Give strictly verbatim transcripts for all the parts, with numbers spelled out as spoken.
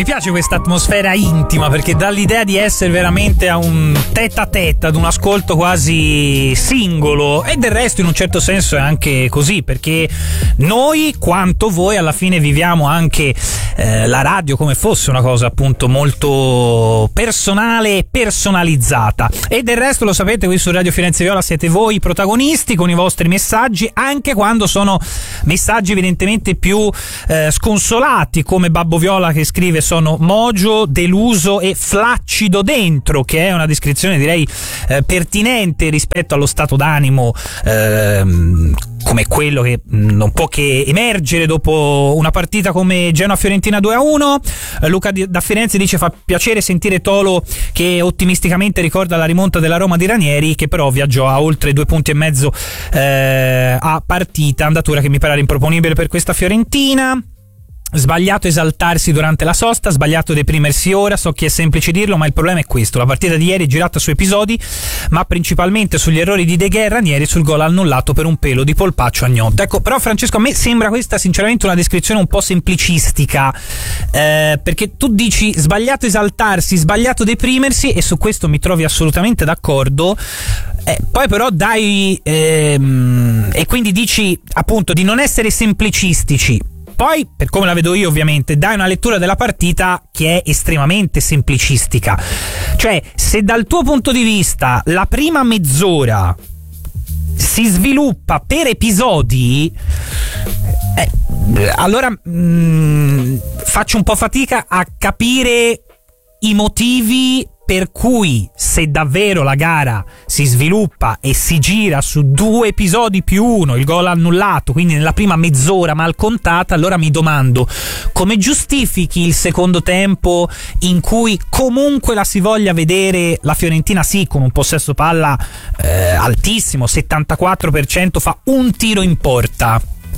Mi piace questa atmosfera intima perché dà l'idea di essere veramente a un tête à tête, ad un ascolto quasi singolo, e del resto in un certo senso è anche così, perché noi quanto voi alla fine viviamo anche eh, la radio come fosse una cosa appunto molto personale e personalizzata, e del resto lo sapete, qui su Radio Firenze Viola siete voi i protagonisti con i vostri messaggi, anche quando sono messaggi evidentemente più eh, sconsolati, come Babbo Viola che scrive: sono mogio, deluso e flaccido dentro, che è una descrizione direi eh, pertinente rispetto allo stato d'animo eh, come quello che non può che emergere dopo una partita come Genoa-Fiorentina due a uno. eh, Luca da Firenze dice: fa piacere sentire Tolo che ottimisticamente ricorda la rimonta della Roma di Ranieri, che però viaggiò a oltre due punti e mezzo eh, a partita, andatura che mi pare improponibile per questa Fiorentina. Sbagliato esaltarsi durante la sosta, sbagliato deprimersi ora, so che è semplice dirlo, ma il problema è questo: la partita di ieri è girata su episodi, ma principalmente sugli errori di De Gea e Ranieri, sul gol annullato per un pelo di polpaccio a Gnotta. Ecco, però Francesco, a me sembra questa sinceramente una descrizione un po' semplicistica, eh, perché tu dici sbagliato esaltarsi, sbagliato deprimersi, e su questo mi trovi assolutamente d'accordo. Eh, poi però dai ehm, e quindi dici appunto di non essere semplicistici. Poi, per come la vedo io ovviamente, dai una lettura della partita che è estremamente semplicistica. Cioè, se dal tuo punto di vista la prima mezz'ora si sviluppa per episodi, eh, allora mh, faccio un po' fatica a capire i motivi per cui, se davvero la gara si sviluppa e si gira su due episodi più uno, il gol annullato, quindi nella prima mezz'ora mal contata, allora mi domando come giustifichi il secondo tempo in cui comunque la si voglia vedere la Fiorentina, sì, con un possesso palla eh, altissimo, settantaquattro per cento, fa un tiro in porta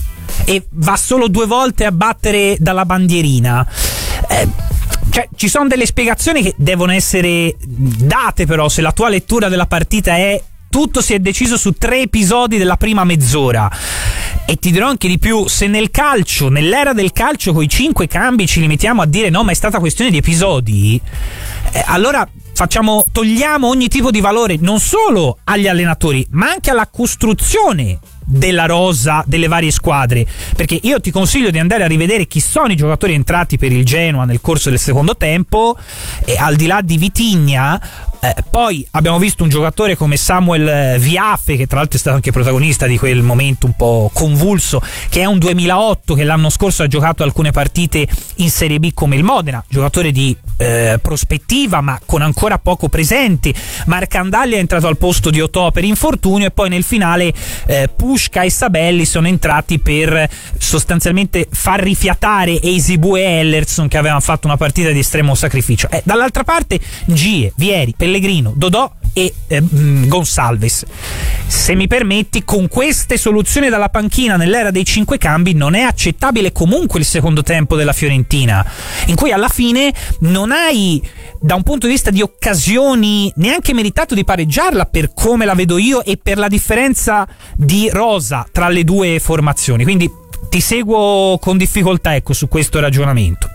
e va solo due volte a battere dalla bandierina. Eh, Cioè, ci sono delle spiegazioni che devono essere date, però se la tua lettura della partita è tutto si è deciso su tre episodi della prima mezz'ora. E ti dirò anche di più: se nel calcio, nell'era del calcio, con i cinque cambi ci limitiamo a dire no, ma è stata questione di episodi, eh, allora facciamo, togliamo ogni tipo di valore non solo agli allenatori, ma anche alla costruzione della rosa delle varie squadre, perché io ti consiglio di andare a rivedere chi sono i giocatori entrati per il Genoa nel corso del secondo tempo, e al di là di Vitinha eh, poi abbiamo visto un giocatore come Samuel Viaffe, che tra l'altro è stato anche protagonista di quel momento un po' convulso, che è un duemilaotto, che l'anno scorso ha giocato alcune partite in Serie B come il Modena, giocatore di eh, prospettiva ma con ancora poco presente. Marcandaglia è entrato al posto di Otò per infortunio, e poi nel finale eh, Puška e Sabelli sono entrati per sostanzialmente far rifiatare Eisibue e Ellerson, che avevano fatto una partita di estremo sacrificio. Eh, dall'altra parte Gie, Vieri, Pellegrino, Dodò e eh, Gonçalves. Se mi permetti, con queste soluzioni dalla panchina nell'era dei cinque cambi non è accettabile comunque il secondo tempo della Fiorentina, in cui alla fine non hai, da un punto di vista di occasioni, neanche meritato di pareggiarla, per come la vedo io e per la differenza di rosa tra le due formazioni. Quindi ti seguo con difficoltà, ecco, su questo ragionamento.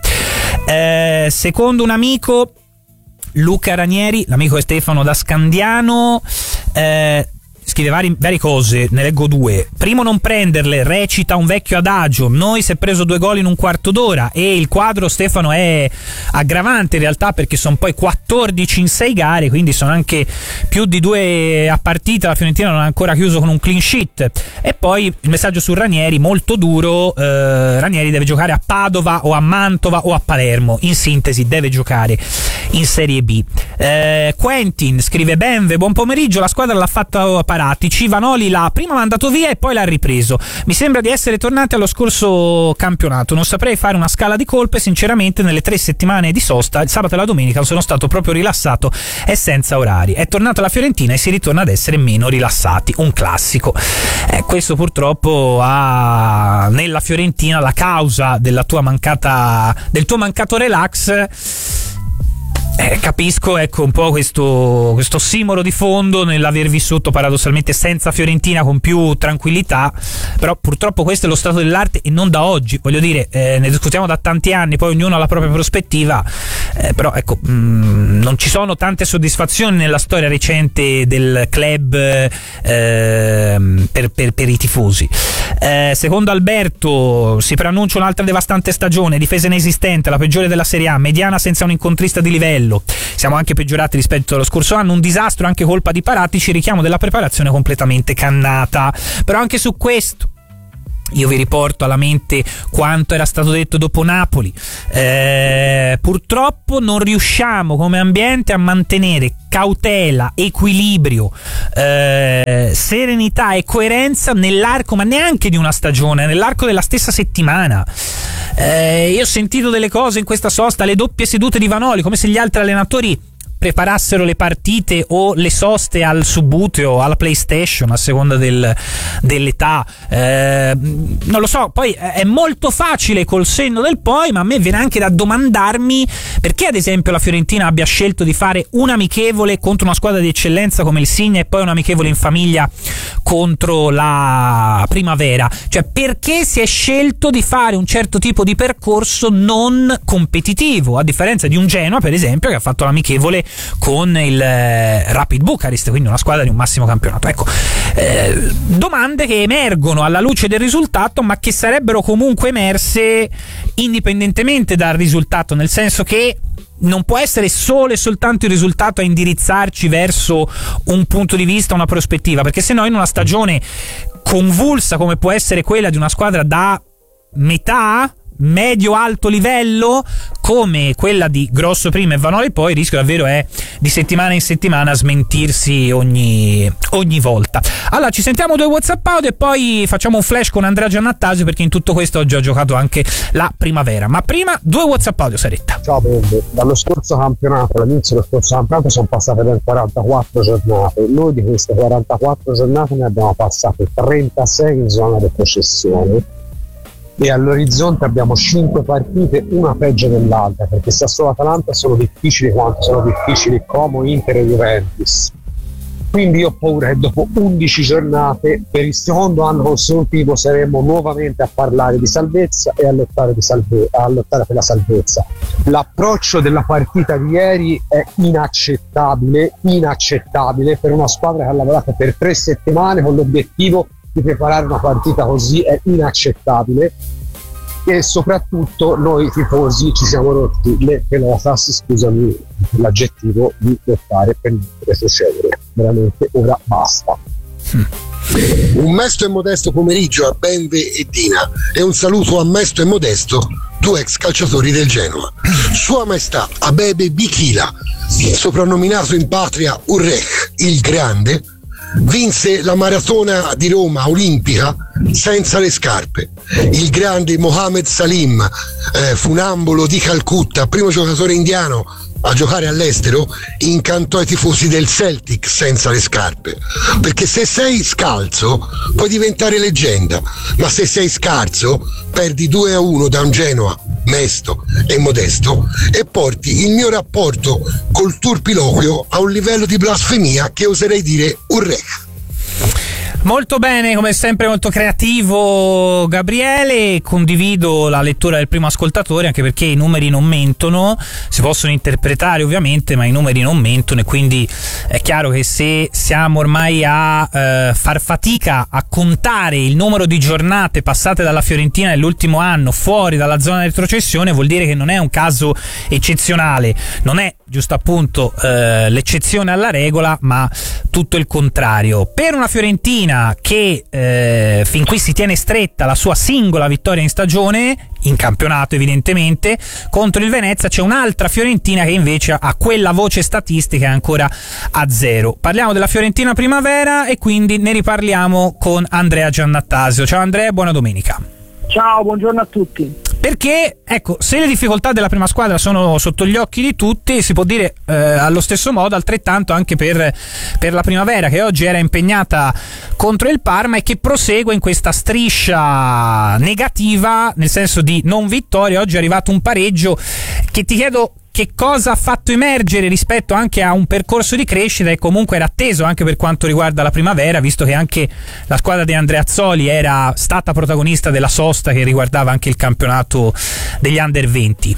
Eh, secondo un amico, Luca Ranieri, l'amico è Stefano da Scandiano, eh, scrive vari, varie cose, ne leggo due. Primo, non prenderle, recita un vecchio adagio: noi si è preso due gol in un quarto d'ora. E il quadro, Stefano, è aggravante in realtà, perché sono poi quattordici in sei gare, quindi sono anche più di due a partita. La Fiorentina non ha ancora chiuso con un clean sheet. E poi il messaggio su Ranieri, molto duro: eh, Ranieri deve giocare a Padova o a Mantova o a Palermo, in sintesi deve giocare in Serie B. eh, Quentin scrive: Benve, buon pomeriggio, la squadra l'ha fatta Paratici, Vanoli l'ha prima mandato via e poi l'ha ripreso, mi sembra di essere tornati allo scorso campionato, non saprei fare una scala di colpe, sinceramente nelle tre settimane di sosta, il sabato e la domenica sono stato proprio rilassato e senza orari. È tornata la Fiorentina e si ritorna ad essere meno rilassati, un classico. Eh, questo purtroppo ha nella Fiorentina la causa della tua mancata del tuo mancato relax Eh, capisco, ecco, un po' questo, questo ossimoro di fondo nell'aver vissuto paradossalmente senza Fiorentina con più tranquillità, però purtroppo questo è lo stato dell'arte e non da oggi, voglio dire, eh, ne discutiamo da tanti anni, poi ognuno ha la propria prospettiva, eh, però ecco, mh, non ci sono tante soddisfazioni nella storia recente del club eh, per, per, per i tifosi. Eh, secondo Alberto si preannuncia un'altra devastante stagione, difesa inesistente, la peggiore della Serie A, mediana senza un incontrista di livello. Siamo anche peggiorati rispetto allo scorso anno, un disastro anche colpa di Paratici, richiamo della preparazione completamente cannata. Però anche su questo io vi riporto alla mente quanto era stato detto dopo Napoli. Eh, purtroppo non riusciamo come ambiente a mantenere cautela, equilibrio, eh, serenità e coerenza nell'arco, ma neanche di una stagione, nell'arco della stessa settimana. Eh, io ho sentito delle cose in questa sosta, le doppie sedute di Vanoli, come se gli altri allenatori preparassero le partite o le soste al subbuteo, alla PlayStation, a seconda del, dell'età. Eh, non lo so, poi è molto facile col senno del poi, ma a me viene anche da domandarmi perché ad esempio la Fiorentina abbia scelto di fare un amichevole contro una squadra di eccellenza come il Signa e poi un amichevole in famiglia contro la Primavera. Cioè, perché si è scelto di fare un certo tipo di percorso non competitivo, a differenza di un Genoa per esempio che ha fatto l'amichevole con il eh, Rapid Bucarest, quindi una squadra di un massimo campionato. Ecco, eh, domande che emergono alla luce del risultato, ma che sarebbero comunque emerse indipendentemente dal risultato, nel senso che non può essere solo e soltanto il risultato a indirizzarci verso un punto di vista, una prospettiva, perché se no in una stagione convulsa come può essere quella di una squadra da metà medio-alto livello come quella di Grosso prima e Vanoli poi, il rischio davvero è di settimana in settimana smentirsi ogni, ogni volta. Allora ci sentiamo due WhatsApp audio e poi facciamo un flash con Andrea Giannattasio, perché in tutto questo oggi ho giocato anche la Primavera, ma prima due WhatsApp audio. Saretta. Ciao Pedro, dallo scorso campionato all'inizio dello scorso campionato sono passate ben quarantaquattro giornate, noi di queste quarantaquattro giornate ne abbiamo passate trentasei in zona di retrocessione e all'orizzonte abbiamo cinque partite, una peggio dell'altra, perché Sassuolo e Atalanta sono difficili quanto sono difficili Como, Inter e Juventus. Quindi io ho paura che dopo undici giornate, per il secondo anno consecutivo, saremo nuovamente a parlare di salvezza e a lottare, di salve- a lottare per la salvezza. L'approccio della partita di ieri è inaccettabile, inaccettabile per una squadra che ha lavorato per tre settimane con l'obiettivo di preparare una partita così, è inaccettabile. E soprattutto noi tifosi ci siamo rotti le pelotas, scusami l'aggettivo, di lottare per non retrocedere. Veramente ora basta. Un mesto e modesto pomeriggio a Benve e Dina e un saluto a Mesto e Modesto, due ex calciatori del Genoa. Sua Maestà Abebe Bikila, soprannominato in patria Urrech il Grande, vinse la maratona di Roma olimpica senza le scarpe. Il grande Mohammed Salim, eh, funambolo di Calcutta, primo giocatore indiano a giocare all'estero, incantò i tifosi del Celtic senza le scarpe, perché se sei scalzo puoi diventare leggenda, ma se sei scarso perdi due a uno da un Genoa mesto e modesto e porti il mio rapporto col turpiloquio a un livello di blasfemia che oserei dire urrech. Molto bene, come sempre molto creativo Gabriele, condivido la lettura del primo ascoltatore, anche perché i numeri non mentono, si possono interpretare ovviamente, ma i numeri non mentono, e quindi è chiaro che se siamo ormai a eh, far fatica a contare il numero di giornate passate dalla Fiorentina nell'ultimo anno fuori dalla zona di retrocessione, vuol dire che non è un caso eccezionale, non è giusto appunto eh, l'eccezione alla regola, ma tutto il contrario. Per una Fiorentina che eh, fin qui si tiene stretta la sua singola vittoria in stagione, in campionato evidentemente, contro il Venezia c'è un'altra Fiorentina che invece ha quella voce statistica ancora a zero. Parliamo della Fiorentina Primavera e quindi ne riparliamo con Andrea Giannattasio. Ciao Andrea, buona domenica. Ciao, buongiorno a tutti. Perché, ecco, se le difficoltà della prima squadra sono sotto gli occhi di tutti, si può dire eh, allo stesso modo altrettanto anche per, per la Primavera, che oggi era impegnata contro il Parma e che prosegue in questa striscia negativa, nel senso di non vittoria. Oggi è arrivato un pareggio che ti chiedo che che cosa ha fatto emergere rispetto anche a un percorso di crescita e comunque era atteso anche per quanto riguarda la primavera, visto che anche la squadra di Andreazzoli era stata protagonista della sosta che riguardava anche il campionato degli under venti.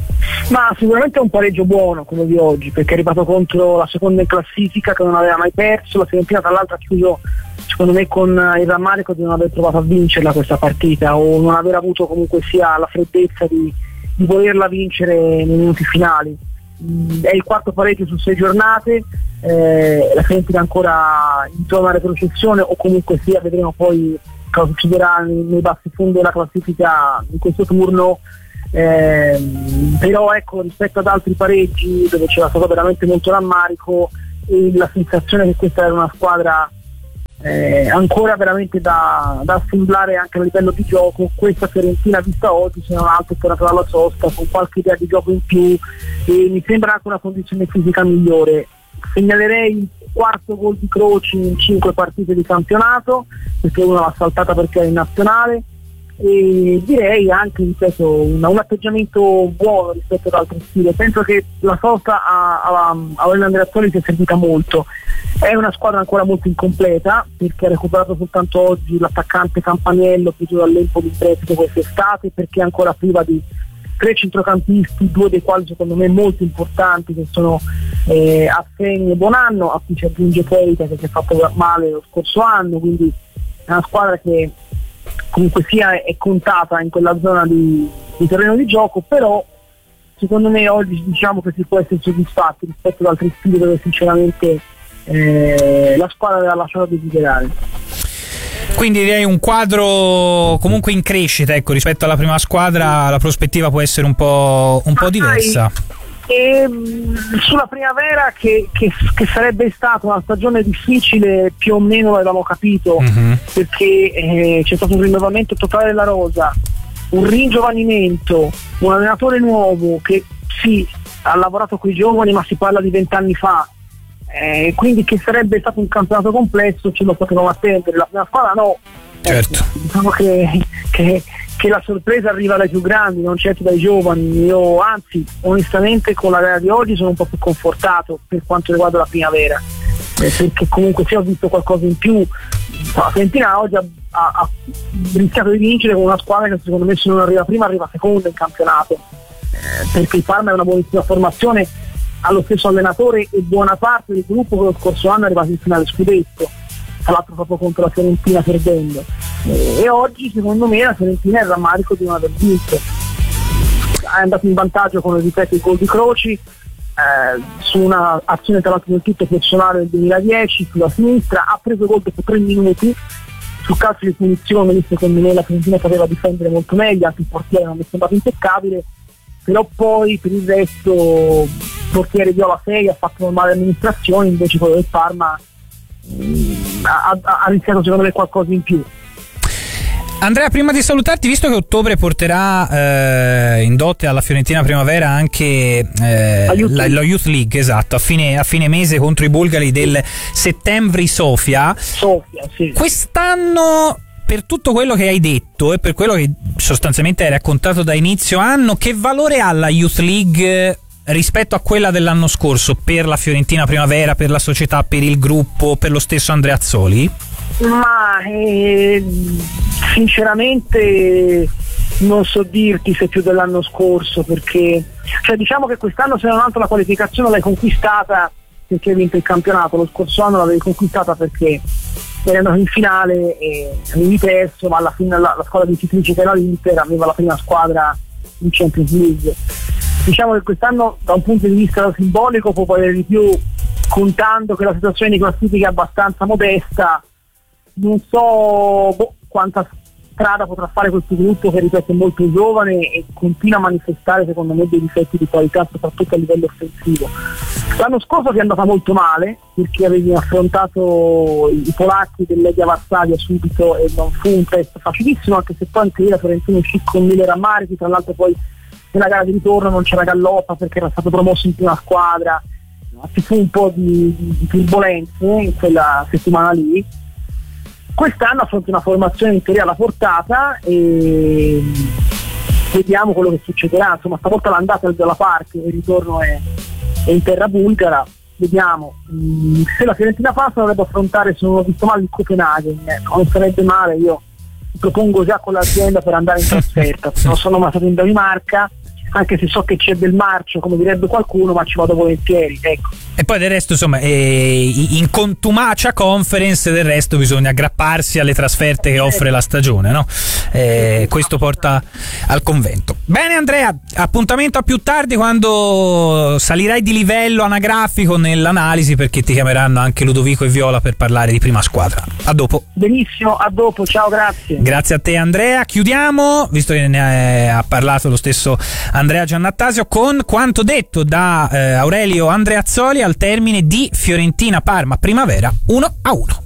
Ma sicuramente è un pareggio buono quello di oggi, perché è arrivato contro la seconda in classifica che non aveva mai perso. La Fiorentina tra l'altro ha chiuso secondo me con il rammarico di non aver provato a vincerla questa partita, o non aver avuto comunque sia la freddezza di, di volerla vincere nei minuti finali. È il quarto pareggio su sei giornate, eh, la Fiorentina ancora intorno alla retrocessione, o comunque sia vedremo poi cosa succederà nei, nei bassi fondi della classifica in questo turno. Eh, però ecco, rispetto ad altri pareggi dove c'era stato veramente molto rammarico, e la sensazione che questa era una squadra eh, ancora veramente da, da assemblare anche a livello di gioco, questa Fiorentina vista oggi, se non altro per la sosta, con qualche idea di gioco in più, e mi sembra anche una condizione fisica migliore. Segnalerei il quarto gol di Croci in cinque partite di campionato, perché uno l'ha saltata perché era in nazionale, e direi anche, ripeto, un, un atteggiamento buono rispetto ad altri stili. Penso che la sosta a, a, a Andreazzoli sia servita molto. È una squadra ancora molto incompleta, perché ha recuperato soltanto oggi l'attaccante Campaniello, che gioca all'Empoli in prestito quest'estate, perché è ancora priva di tre centrocampisti, due dei quali secondo me molto importanti, che sono eh, Assegni e Bonanno, a cui si aggiunge Keita che si è fatto male lo scorso anno, quindi è una squadra che comunque sia è contata in quella zona di, di terreno di gioco. Però secondo me oggi diciamo che si può essere soddisfatti rispetto ad altri stili dove sinceramente eh, la squadra aveva lasciato a desiderare. Quindi direi un quadro comunque in crescita, ecco, rispetto alla prima squadra la prospettiva può essere un po', un po' diversa. E, sulla primavera che, che, che sarebbe stata una stagione difficile più o meno l'avevamo capito, mm-hmm. perché eh, c'è stato un rinnovamento totale della rosa, un ringiovanimento, un allenatore nuovo che sì, ha lavorato con i giovani, ma si parla di vent'anni fa, eh, quindi che sarebbe stato un campionato complesso ce lo potevamo attendere. La prima squadra no, certo. eh, diciamo che, che che la sorpresa arriva dai più grandi, non certo dai giovani. Io anzi onestamente con la gara di oggi sono un po' più confortato per quanto riguarda la primavera, eh, perché comunque sì, ho visto qualcosa in più. La Fiorentina oggi ha, ha, ha rischiato di vincere con una squadra che secondo me se non arriva prima arriva seconda in campionato, eh, perché il Parma è una buonissima formazione, ha lo stesso allenatore e buona parte del gruppo che lo scorso anno è arrivato in finale scudetto, tra l'altro proprio contro la Fiorentina perdendo, e, e oggi secondo me la Fiorentina è il rammarico di non aver vinto. È andato in vantaggio con, ripeto, il gol di Croci, eh, su una azione tra l'altro del tutto personale del duemiladieci sulla sinistra, ha preso gol dopo tre minuti sul calcio di punizione, lì secondo me la Fiorentina poteva difendere molto meglio, anche il portiere non mi è sembrato impeccabile, però poi per il resto il portiere viola sei, ha fatto normale amministrazione, invece quello del Parma Ha, ha, ha rischiato secondo me qualcosa in più. Andrea, prima di salutarti, visto che ottobre porterà eh, in dote alla Fiorentina Primavera anche eh, la, Youth la, la Youth League, esatto, a fine, a fine mese contro i bulgari del Settemvri Sofia. Sofia, sì. Quest'anno, per tutto quello che hai detto e per quello che sostanzialmente hai raccontato da inizio anno, che valore ha la Youth League rispetto a quella dell'anno scorso per la Fiorentina Primavera, per la società, per il gruppo, per lo stesso Andreazzoli? Ma eh, sinceramente non so dirti se più dell'anno scorso, perché cioè diciamo che quest'anno se non altro la qualificazione l'hai conquistata perché hai vinto il campionato, lo scorso anno l'avevi conquistata perché eri andato in finale e avevi perso, ma alla fine la, la squadra vincitrice che era l'Inter aveva la prima squadra in Champions League. Diciamo che quest'anno da un punto di vista simbolico può valere di più, contando che la situazione di classifica è abbastanza modesta. Non so boh, quanta strada potrà fare questo gruppo che ripeto è molto giovane e continua a manifestare secondo me dei difetti di qualità soprattutto a livello offensivo. L'anno scorso ti è andata molto male perché avevi affrontato i polacchi del Legia Varsavia subito e non fu un test facilissimo, anche se poi anche lì la Fiorentina uscì con mille rammarichi, tra l'altro poi nella gara di ritorno non c'era Galloppa perché era stato promosso in prima squadra, ci fu un po' di, di turbolenze in quella settimana lì. Quest'anno affronti una formazione in teoria alla portata e vediamo quello che succederà. Insomma, stavolta l'andata è dalla parte, il ritorno è, è in terra bulgara. Vediamo, mm, se la Fiorentina passa dovrebbe affrontare, se non ho visto male, il Copenaghen, ecco, non sarebbe male. Io mi propongo già con l'azienda per andare in trasferta, non sono mai stato in Danimarca, anche se so che c'è del marcio, come direbbe qualcuno, ma ci vado volentieri, ecco. E poi del resto, insomma, eh, in contumacia conference del resto bisogna aggrapparsi alle trasferte che offre la stagione, no? Eh, questo porta al convento. Bene Andrea, appuntamento a più tardi quando salirai di livello anagrafico nell'analisi, perché ti chiameranno anche Ludovico e Viola per parlare di prima squadra. A dopo. Benissimo, a dopo, ciao, grazie. Grazie a te Andrea. Chiudiamo, visto che ne ha parlato lo stesso Andrea Giannattasio, con quanto detto da eh, Aurelio Andreazzoli al termine di Fiorentina-Parma primavera uno a uno.